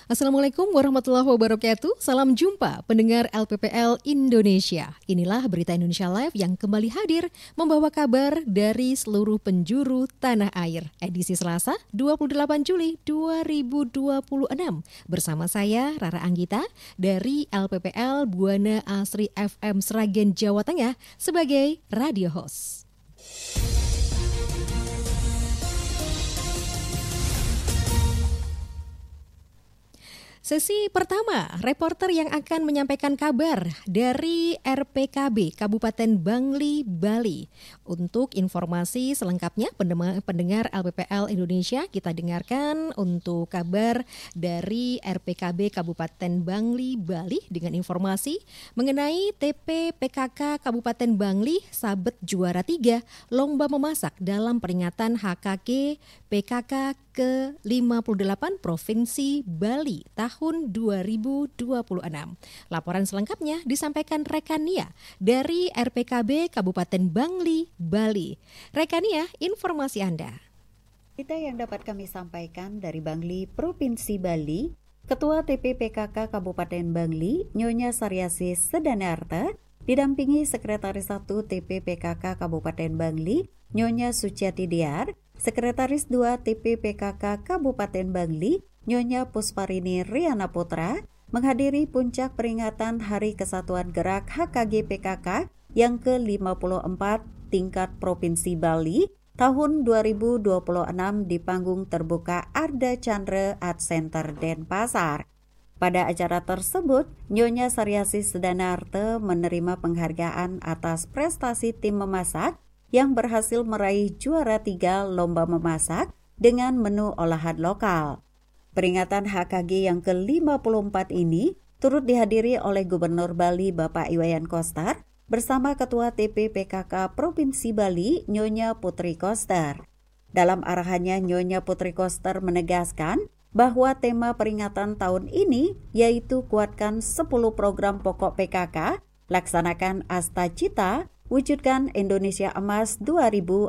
Assalamualaikum warahmatullahi wabarakatuh. Salam jumpa pendengar LPPL Indonesia. Inilah Berita Indonesia Live yang kembali hadir membawa kabar dari seluruh penjuru tanah air. Edisi Selasa 28 Juli 2026. Bersama saya Rara Anggita dari LPPL Buana Asri FM Sragen Jawa Tengah sebagai radio host. Sesi pertama, reporter yang akan menyampaikan kabar dari RPKB Kabupaten Bangli, Bali. Untuk informasi selengkapnya pendengar LPPL Indonesia, kita dengarkan untuk kabar dari RPKB Kabupaten Bangli, Bali dengan informasi mengenai TP PKK Kabupaten Bangli Sabet Juara 3 Lomba Memasak dalam peringatan HKG PKK ke-58 Provinsi Bali tahun 2026. Laporan selengkapnya disampaikan rekan Nia dari RPKB Kabupaten Bangli, Bali. Rekan Nia, informasi Anda. Kita yang dapat kami sampaikan dari Bangli, Provinsi Bali, Ketua TP PKK Kabupaten Bangli, Nyonya Saryasi Sedanarta, didampingi Sekretaris 1 TP PKK Kabupaten Bangli, Nyonya Suciati Diar, Sekretaris 2 TP PKK Kabupaten Bangli, Nyonya Pusparini Riana Putra, menghadiri puncak peringatan Hari Kesatuan Gerak HKG PKK yang ke-54 tingkat Provinsi Bali tahun 2026 di panggung terbuka Arda Chandra Art Center Denpasar. Pada acara tersebut, Nyonya Saryasi Sedanarte menerima penghargaan atas prestasi tim memasak yang berhasil meraih juara 3 lomba memasak dengan menu olahan lokal. Peringatan HKG yang ke-54 ini turut dihadiri oleh Gubernur Bali Bapak Iwayan Koster bersama Ketua TP PKK Provinsi Bali Nyonya Putri Koster. Dalam arahannya, Nyonya Putri Koster menegaskan bahwa tema peringatan tahun ini yaitu kuatkan 10 program pokok PKK, laksanakan Asta Cita, wujudkan Indonesia Emas 2045.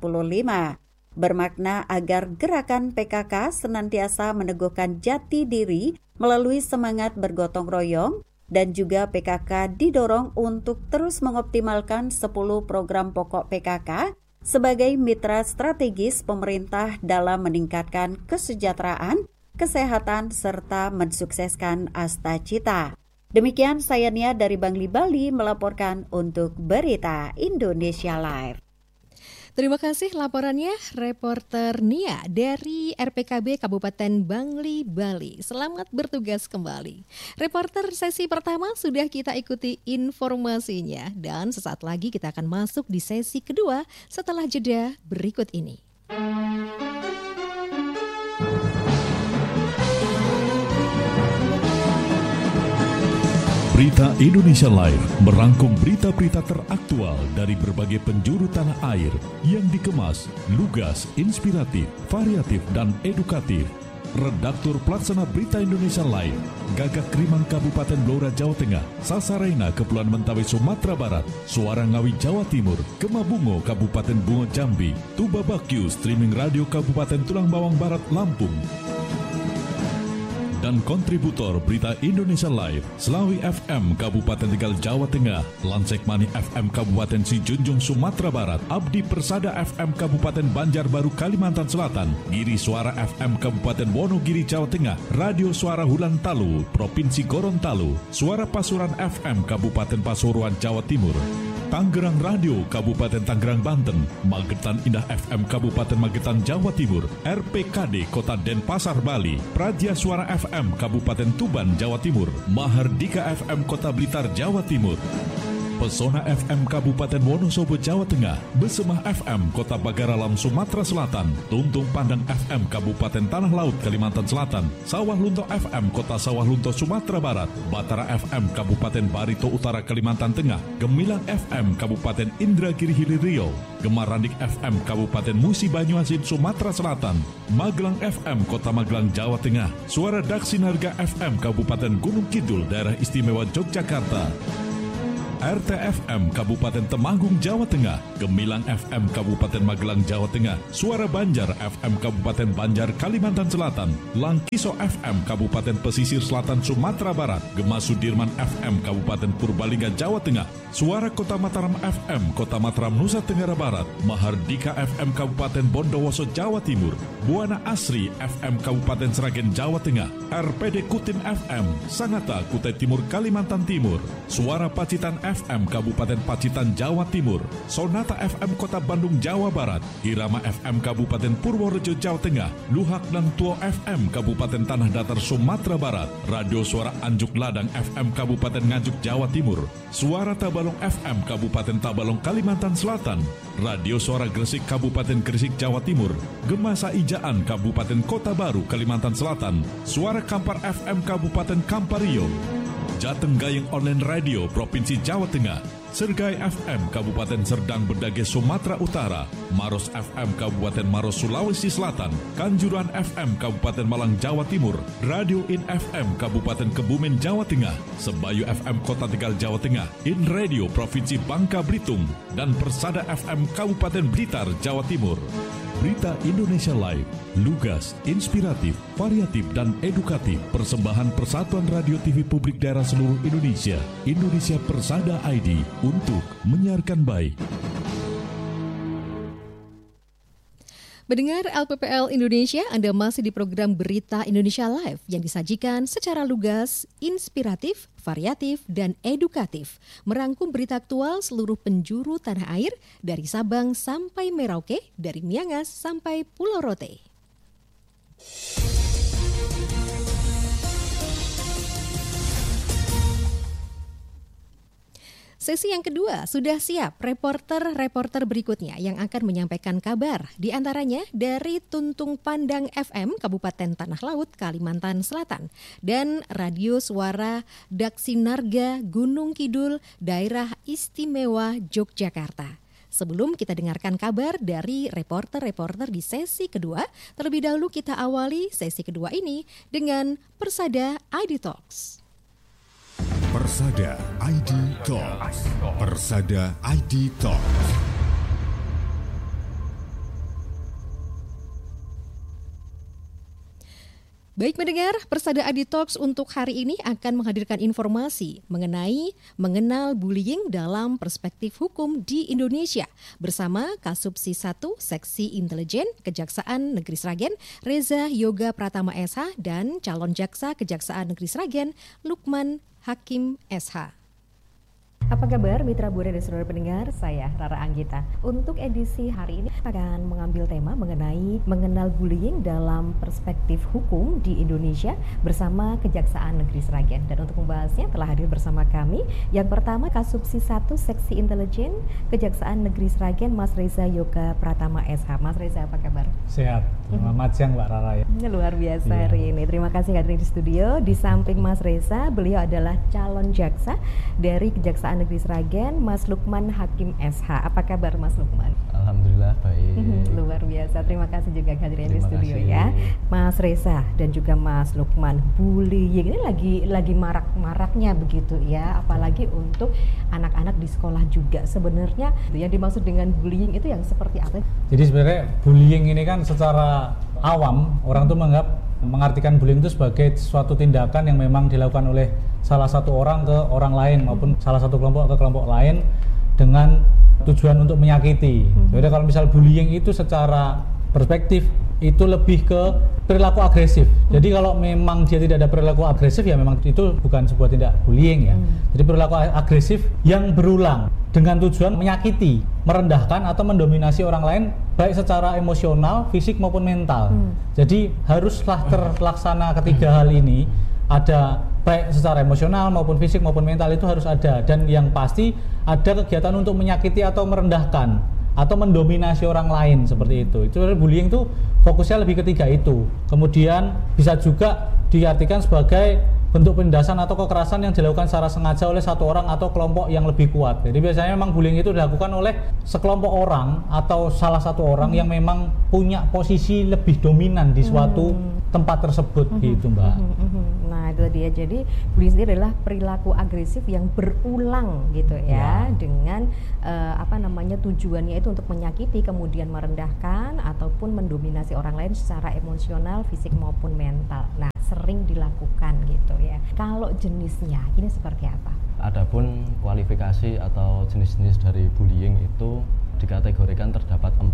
Bermakna agar gerakan PKK senantiasa meneguhkan jati diri melalui semangat bergotong royong dan juga PKK didorong untuk terus mengoptimalkan 10 program pokok PKK sebagai mitra strategis pemerintah dalam meningkatkan kesejahteraan, kesehatan, serta mensukseskan Asta Cita. Demikian saya Nia dari Bangli, Bali melaporkan untuk Berita Indonesia Live. Terima kasih laporannya reporter Nia dari RPKB Kabupaten Bangli, Bali. Selamat bertugas kembali. Reporter sesi pertama sudah kita ikuti informasinya dan sesaat lagi kita akan masuk di sesi kedua setelah jeda berikut ini. Berita Indonesia Live merangkum berita-berita teraktual dari berbagai penjuru tanah air yang dikemas, lugas, inspiratif, variatif, dan edukatif. Redaktur Pelaksana Berita Indonesia Live, Gagak Krimang Kabupaten Blora Jawa Tengah, Sasarena Kepulauan Mentawai Sumatera Barat, Suara Ngawi Jawa Timur, Kemabungo Kabupaten Bungo Jambi, Tuba Bakyu Streaming Radio Kabupaten Tulang Bawang Barat Lampung. Dan kontributor Berita Indonesia Live, Slawi FM Kabupaten Tegal Jawa Tengah, Lansekmani FM Kabupaten Sijunjung Sumatera Barat, Abdi Persada FM Kabupaten Banjarbaru Kalimantan Selatan, Giri Suara FM Kabupaten Wonogiri Jawa Tengah, Radio Suara Hulantalu Provinsi Gorontalo, Suara Pasuruan FM Kabupaten Pasuruan Jawa Timur, Tangerang Radio Kabupaten Tangerang Banten, Magetan Indah FM Kabupaten Magetan Jawa Timur, RPKD Kota Denpasar Bali, Praja Suara FM Kabupaten Tuban Jawa Timur, Mahardika FM Kota Blitar Jawa Timur, Pesona FM Kabupaten Wonosobo Jawa Tengah, Besemah FM Kota Bagaralam Sumatera Selatan, Tuntung Pandang FM Kabupaten Tanah Laut Kalimantan Selatan, Sawah Lunto FM Kota Sawah Lunto Sumatera Barat, Batara FM Kabupaten Barito Utara Kalimantan Tengah, Gemilang FM Kabupaten Indragiri Hilir Riau, Gemarandik FM Kabupaten Musi Banyuasin Sumatera Selatan, Magelang FM Kota Magelang Jawa Tengah, Suara Daksinarga FM Kabupaten Gunung Kidul Daerah Istimewa Yogyakarta, RTFM Kabupaten Temanggung, Jawa Tengah, Gemilang FM Kabupaten Magelang, Jawa Tengah, Suara Banjar FM Kabupaten Banjar, Kalimantan Selatan, Langkiso FM Kabupaten Pesisir Selatan, Sumatera Barat, Gema Sudirman FM Kabupaten Purbalingga, Jawa Tengah, Suara Kota Mataram FM Kota Mataram, Nusa Tenggara Barat, Mahardika FM Kabupaten Bondowoso, Jawa Timur, Buana Asri FM Kabupaten Sragen, Jawa Tengah, RPD Kutin FM Sangatta, Kutai Timur, Kalimantan Timur, Suara Pacitan FM Kabupaten Pacitan, Jawa Timur, Sonata FM Kota Bandung, Jawa Barat, Irama FM Kabupaten Purworejo, Jawa Tengah, Luhak dan Tuo FM Kabupaten Tanah Datar, Sumatera Barat, Radio Suara Anjuk Ladang FM Kabupaten Nganjuk, Jawa Timur, Suara Tabalong FM Kabupaten Tabalong, Kalimantan Selatan, Radio Suara Gresik Kabupaten Gresik, Jawa Timur, Gema Saijaan Kabupaten Kota Baru, Kalimantan Selatan, Suara Kampar FM Kabupaten Kampario, Jateng Gayeng Online Radio Provinsi Jawa Tengah, Sergai FM Kabupaten Serdang Bedage, Sumatera Utara, Maros FM Kabupaten Maros, Sulawesi Selatan, Kanjuruhan FM Kabupaten Malang, Jawa Timur, Radio In FM Kabupaten Kebumen, Jawa Tengah, Sebayu FM Kota Tegal, Jawa Tengah, In Radio Provinsi Bangka Belitung, dan Persada FM Kabupaten Blitar, Jawa Timur. Berita Indonesia Live, lugas, inspiratif, variatif, dan edukatif. Persembahan Persatuan Radio TV Publik Daerah seluruh Indonesia, Indonesia Persada ID, untuk menyiarkan baik. Mendengar LPPL Indonesia, Anda masih di program Berita Indonesia Live yang disajikan secara lugas, inspiratif, variatif, dan edukatif. Merangkum berita aktual seluruh penjuru tanah air dari Sabang sampai Merauke, dari Miangas sampai Pulau Rote. Sesi yang kedua sudah siap reporter-reporter berikutnya yang akan menyampaikan kabar, di antaranya dari Tuntung Pandang FM Kabupaten Tanah Laut, Kalimantan Selatan, dan Radio Suara Daksinarga Gunung Kidul, Daerah Istimewa Yogyakarta. Sebelum kita dengarkan kabar dari reporter-reporter di sesi kedua, terlebih dahulu kita awali sesi kedua ini dengan Persada ID Talks. Persada ID Talks. Persada ID Talks. Baik mendengar, Persada ID Talks untuk hari ini akan menghadirkan informasi mengenai mengenal bullying dalam perspektif hukum di Indonesia bersama Kasubsi 1 Seksi Intelijen Kejaksaan Negeri Sragen, Reza Yoga Pratama SH, dan calon jaksa Kejaksaan Negeri Sragen, Lukman Hakim SH. Apa kabar mitra Buana dan saudara pendengar? Saya Rara Anggita. Untuk edisi hari ini akan mengambil tema mengenai mengenal bullying dalam perspektif hukum di Indonesia bersama Kejaksaan Negeri Sragen. Dan untuk membahasnya telah hadir bersama kami yang pertama Kasubsi 1 Seksi Intelijen Kejaksaan Negeri Sragen, Mas Reza Yoga Pratama SH. Mas Reza, apa kabar? Sehat. Selamat siang Mbak Rara ya. Luar biasa hari ini. Terima kasih hadir di studio. Di samping Mas Reza, beliau adalah calon jaksa dari Kejaksaan Negeri Sragen, Mas Lukman Hakim SH. Apa kabar Mas Lukman? Alhamdulillah baik. Luar biasa. Terima kasih juga hadirnya di studio ya. Mas Reza dan juga Mas Lukman, bullying ini lagi marak-maraknya begitu ya, apalagi untuk anak-anak di sekolah juga. Sebenarnya yang dimaksud dengan bullying itu yang seperti apa? Jadi sebenarnya bullying ini kan secara awam orang tuh mengartikan bullying itu sebagai suatu tindakan yang memang dilakukan oleh salah satu orang ke orang lain maupun salah satu kelompok ke kelompok lain dengan tujuan untuk menyakiti. Jadi kalau misal bullying itu secara perspektif itu lebih ke perilaku agresif. Jadi kalau memang dia tidak ada perilaku agresif ya memang itu bukan sebuah tindak bullying ya. Jadi perilaku agresif yang berulang dengan tujuan menyakiti, merendahkan atau mendominasi orang lain baik secara emosional, fisik maupun mental. Jadi haruslah terlaksana ketiga hal ini, ada baik secara emosional maupun fisik maupun mental itu harus ada, dan yang pasti ada kegiatan untuk menyakiti atau merendahkan atau mendominasi orang lain seperti itu. Itu bullying itu fokusnya lebih ketiga itu. Kemudian bisa juga diartikan sebagai bentuk penindasan atau kekerasan yang dilakukan secara sengaja oleh satu orang atau kelompok yang lebih kuat. Jadi biasanya memang bullying itu dilakukan oleh sekelompok orang atau salah satu orang yang memang punya posisi lebih dominan di suatu tempat tersebut gitu Mbak. Nah Nah itu dia, jadi bullying sendiri adalah perilaku agresif yang berulang gitu ya, dengan tujuannya itu untuk menyakiti, kemudian merendahkan ataupun mendominasi orang lain secara emosional, fisik maupun mental. Nah sering dilakukan gitu ya. Kalau jenisnya ini seperti apa? Adapun kualifikasi atau jenis-jenis dari bullying itu dikategorikan terdapat 4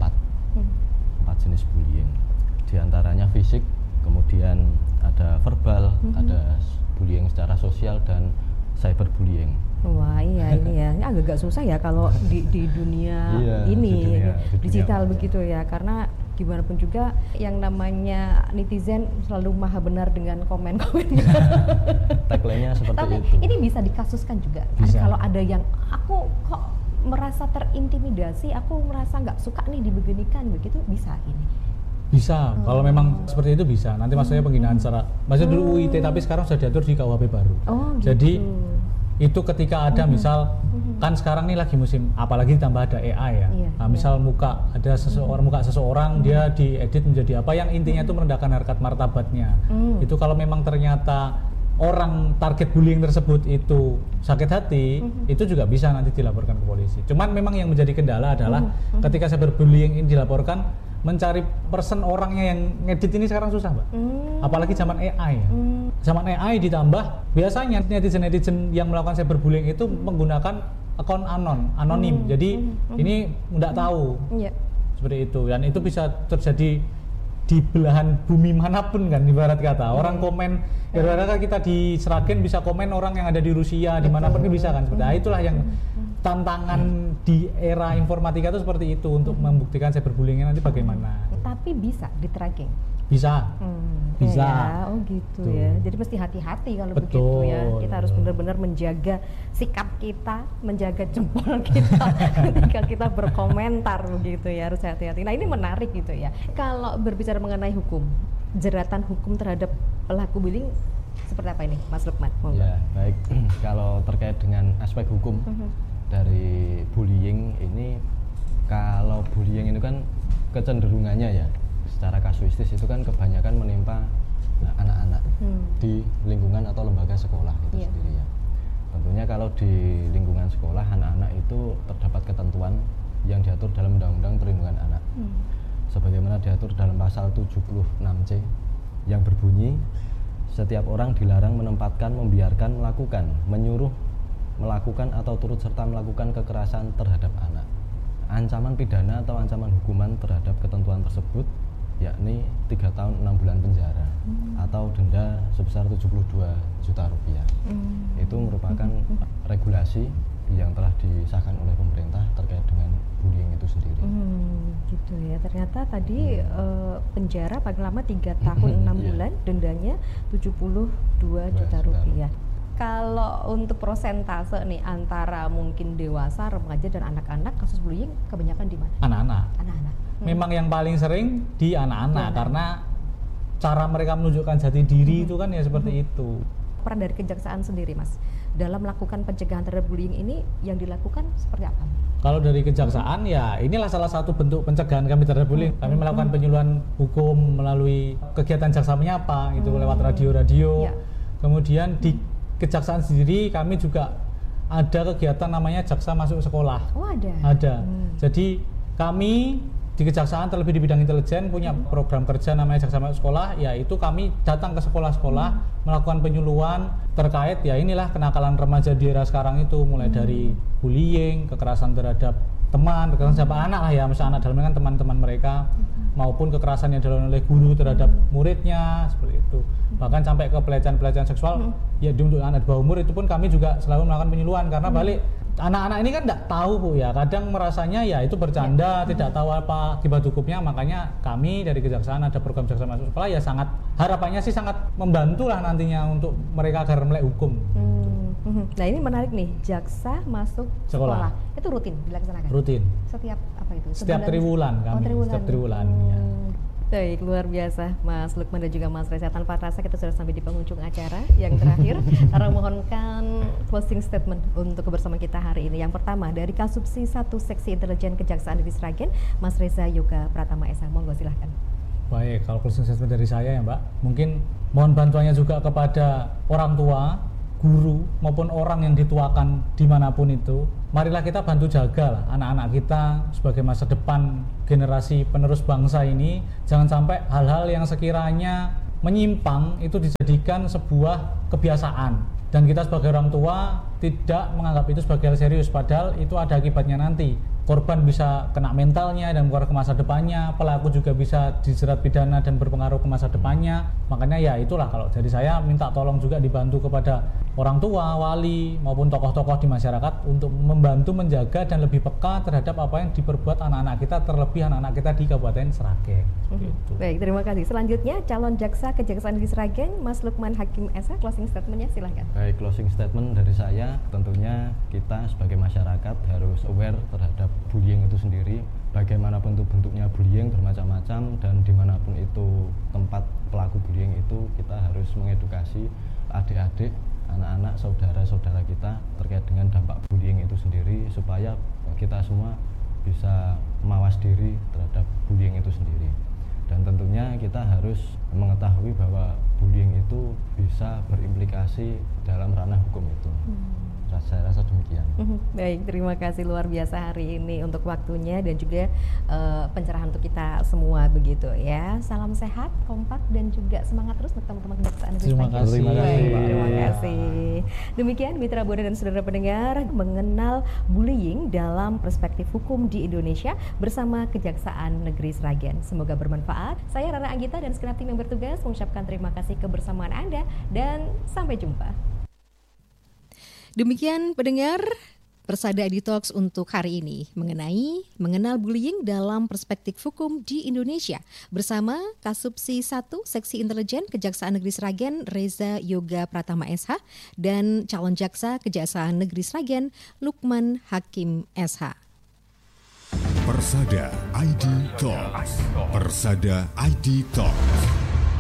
jenis bullying. Di antaranya fisik, kemudian ada verbal, ada bullying secara sosial, dan cyberbullying. Wah iya ini ya, ini agak susah ya kalau di dunia ini digital begitu ya, karena gimana pun juga yang namanya netizen selalu maha benar dengan komen-komennya. Tagline-nya seperti Tapi itu. ini bisa dikasuskan juga. Bisa. Kalau ada yang aku kok merasa terintimidasi, aku merasa nggak suka nih dibeginikan, begitu bisa ini. Bisa, kalau memang seperti itu bisa. Nanti maksudnya penghinaan secara, maksudnya dulu UIT tapi sekarang sudah diatur di KUHP baru. Oh gitu. Jadi itu ketika ada misal kan sekarang nih lagi musim, apalagi ditambah ada AI ya. Nah, misal ada seseorang dia diedit menjadi apa yang intinya itu merendahkan harkat martabatnya. Itu kalau memang ternyata orang target bullying tersebut itu sakit hati, itu juga bisa nanti dilaporkan ke polisi. Cuman memang yang menjadi kendala adalah ketika cyberbullying ini dilaporkan, mencari person orangnya yang ngedit ini sekarang susah, Mbak. Apalagi zaman AI ya. Zaman AI ditambah biasanya netizen yang melakukan cyberbullying itu menggunakan akun anonim. Jadi ini nggak tahu. Seperti itu, dan itu bisa terjadi di belahan bumi manapun kan, ibarat kata orang komen, ibarat kita di Sragen bisa komen orang yang ada di Rusia, dimanapun bisa kan, seperti itulah yang tantangan di era informatika itu seperti itu, untuk membuktikan cyberbullyingnya nanti bagaimana. Tapi bisa di tracking? Bisa. Ya, oh gitu tuh. Ya. Jadi mesti hati-hati kalau begitu ya. Kita harus benar-benar menjaga sikap kita, menjaga jempol kita ketika kita berkomentar begitu ya, harus hati-hati. Nah ini menarik gitu ya. Kalau berbicara mengenai hukum, jeratan hukum terhadap pelaku bullying seperti apa ini, Mas Lukman? Ya baik, kalau terkait dengan aspek hukum dari bullying ini, kalau bullying itu kan kecenderungannya ya, secara kasuistis itu kan kebanyakan menimpa anak-anak di lingkungan atau lembaga sekolah itu sendiri ya. Tentunya kalau di lingkungan sekolah, anak-anak itu terdapat ketentuan yang diatur dalam Undang-Undang Perlindungan Anak. Sebagaimana diatur dalam pasal 76C yang berbunyi, setiap orang dilarang menempatkan, membiarkan, melakukan, menyuruh, melakukan atau turut serta melakukan kekerasan terhadap anak. Ancaman pidana atau ancaman hukuman terhadap ketentuan tersebut yakni 3 tahun 6 bulan penjara atau denda sebesar 72 juta rupiah. Itu merupakan regulasi yang telah disahkan oleh pemerintah terkait dengan bullying itu sendiri. Gitu ya. Ternyata tadi penjara paling lama 3 tahun 6 bulan, dendanya 72 juta rupiah. Kalau untuk persentase nih antara mungkin dewasa, remaja dan anak-anak, kasus bullying kebanyakan di mana? Anak-anak. Memang yang paling sering di anak-anak karena cara mereka menunjukkan jati diri itu kan ya seperti itu. Peran dari kejaksaan sendiri, Mas, dalam melakukan pencegahan terhadap bullying ini yang dilakukan seperti apa? Kalau dari kejaksaan ya inilah salah satu bentuk pencegahan kami terhadap bullying. Kami melakukan penyuluhan hukum melalui kegiatan jaksa menyapa itu lewat radio-radio. Kemudian di kejaksaan sendiri kami juga ada kegiatan namanya jaksa masuk sekolah. Oh ada? Ada. Jadi kami di kejaksaan terlebih di bidang intelijen punya program kerja namanya jaksa masuk sekolah, yaitu kami datang ke sekolah-sekolah melakukan penyuluhan terkait ya inilah kenakalan remaja di era sekarang itu, mulai dari bullying, kekerasan terhadap teman, kekerasan terhadap anak lah ya, misalnya anak dalamnya kan teman-teman mereka, maupun kekerasan yang dilakukan oleh guru terhadap muridnya seperti itu, bahkan sampai ke pelecehan seksual ya untuk anak di bawah umur itu pun kami juga selalu melakukan penyuluhan karena balik anak-anak ini kan tidak tahu Bu ya, kadang merasanya ya itu bercanda, tidak tahu apa akibat hukumnya, makanya kami dari kejaksaan ada program jaksa masuk sekolah ya sangat harapannya sih sangat membantu lah nantinya untuk mereka agar melek hukum. Nah ini menarik nih, jaksa masuk sekolah itu rutin dilaksanakan? Rutin. Setiap apa itu? Setiap triwulan kami. Setiap triwulan. Ya. Baik, luar biasa Mas Lukman dan juga Mas Reza. Tanpa terasa kita sudah sampai di penghujung acara yang terakhir. Saya mohonkan closing statement untuk kebersamaan kita hari ini. Yang pertama dari Kasubsi 1 Seksi Intelijen Kejaksaan Negeri Sragen, Mas Reza Yoga Pratama SH. Monggo silahkan. Baik, kalau closing statement dari saya ya Mbak, mungkin mohon bantuannya juga kepada orang tua, guru maupun orang yang dituakan dimanapun itu. Marilah kita bantu jaga lah anak-anak kita sebagai masa depan generasi penerus bangsa ini. Jangan sampai hal-hal yang sekiranya menyimpang itu dijadikan sebuah kebiasaan, dan kita sebagai orang tua tidak menganggap itu sebagai hal serius, padahal itu ada akibatnya nanti. Korban bisa kena mentalnya dan berpengaruh ke masa depannya, pelaku juga bisa dijerat pidana dan berpengaruh ke masa depannya. Makanya ya itulah, kalau dari saya minta tolong juga dibantu kepada orang tua, wali maupun tokoh-tokoh di masyarakat untuk membantu menjaga dan lebih peka terhadap apa yang diperbuat anak-anak kita, terlebih anak-anak kita di Kabupaten Sragen. Gitu. Baik, terima kasih. Selanjutnya calon jaksa Kejaksaan Negeri Sragen, Mas Lukman Hakim SH, closing statementnya silahkan. Baik, closing statement dari saya, tentunya kita sebagai masyarakat harus aware terhadap bullying itu sendiri. Bagaimanapun itu bentuknya bullying bermacam-macam, dan dimanapun itu tempat pelaku bullying itu, kita harus mengedukasi adik-adik, anak-anak, saudara-saudara kita terkait dengan dampak bullying itu sendiri, supaya kita semua bisa mawas diri terhadap bullying itu sendiri. Dan tentunya kita harus mengetahui bahwa bullying itu bisa berimplikasi dalam ranah hukum itu. Saya rasa demikian. Baik, terima kasih luar biasa hari ini untuk waktunya dan juga pencerahan untuk kita semua begitu ya. Salam sehat, kompak, dan juga semangat terus untuk teman-teman Kejaksaan Negeri Terima Sragen. kasih. Terima kasih. Demikian mitra Buana dan saudara pendengar, mengenal bullying dalam perspektif hukum di Indonesia bersama Kejaksaan Negeri Sragen. Semoga bermanfaat. Saya Rara Anggita dan segenap tim yang bertugas mengucapkan terima kasih kebersamaan Anda dan sampai jumpa. Demikian pendengar Persada ID Talks untuk hari ini mengenai mengenal bullying dalam perspektif hukum di Indonesia bersama Kasubsi 1 Seksi Intelijen Kejaksaan Negeri Sragen Reza Yoga Pratama SH dan calon jaksa Kejaksaan Negeri Sragen Lukman Hakim SH. Persada ID Talks. Persada ID Talks.